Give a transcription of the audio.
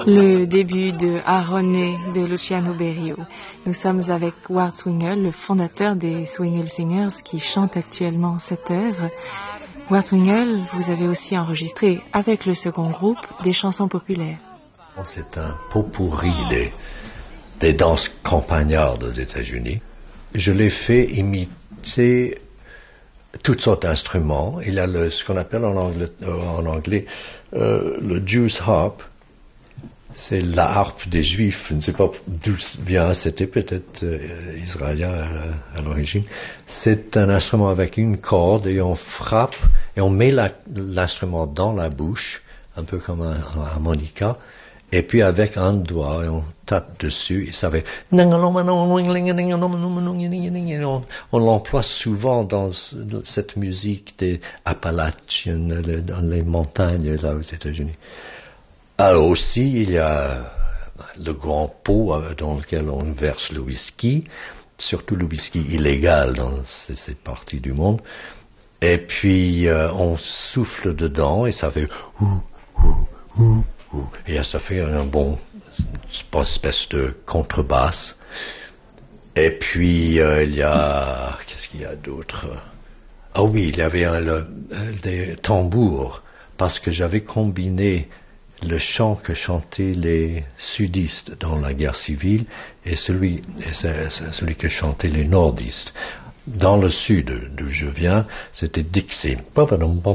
Le début de Aronne de Luciano Berio. Nous sommes avec Ward Swingle, le fondateur des Swingle Singers, qui chante actuellement cette œuvre. Ward Swingle, vous avez aussi enregistré avec le second groupe des chansons populaires. C'est un pot-pourri des danses campagnardes aux États-Unis. Je l'ai fait imiter toutes sortes d'instruments. Il y a ce qu'on appelle en anglais le Jews harp. C'est la harpe des Juifs. Je ne sais pas d'où vient. C'était peut-être israélien à l'origine. C'est un instrument avec une corde et on frappe et on met l'instrument dans la bouche, un peu comme un harmonica. Et puis avec un doigt, on tape dessus et ça fait... On l'emploie souvent dans cette musique des Appalachians, dans les montagnes là aux États-Unis. Alors aussi, il y a le grand pot dans lequel on verse le whisky, surtout le whisky illégal dans cette partie du monde. Et puis on souffle dedans et ça fait... Et ça fait un bon espèce de contrebasse. Et puis il y a... Qu'est-ce qu'il y a d'autre? Ah oui, il y avait des tambours, parce que j'avais combiné le chant que chantaient les sudistes dans la guerre civile et celui que chantaient les nordistes. Dans le sud d'où je viens, c'était Dixie.